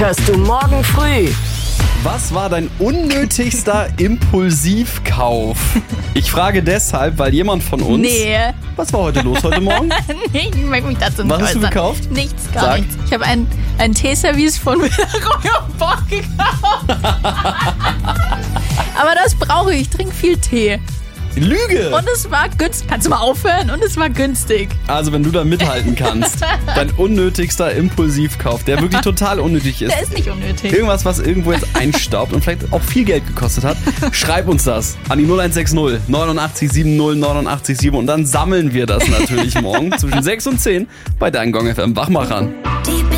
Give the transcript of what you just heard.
hörst du morgen früh. Was war dein unnötigster Impulsivkauf? Ich frage deshalb, weil jemand von uns... Nee. Was war heute los heute Morgen? Nee, ich möchte mich dazu nicht Was hast du äußern. gekauft? Nichts, gar Sag. nichts. Ich habe ein Teeservice von Royal Bock gekauft. Aber das brauche ich. Ich trinke viel Tee. Lüge! Und es war günstig. Kannst du mal aufhören? Und es war günstig. Also wenn du da mithalten kannst, dein unnötigster Impulsivkauf, der wirklich total unnötig ist. Der ist nicht unnötig. Irgendwas, was irgendwo jetzt einstaubt und vielleicht auch viel Geld gekostet hat, schreib uns das an die 0160 89 70 89 7 und dann sammeln wir das natürlich morgen zwischen 6 und 10 bei deinen Gong FM Wachmachern. Die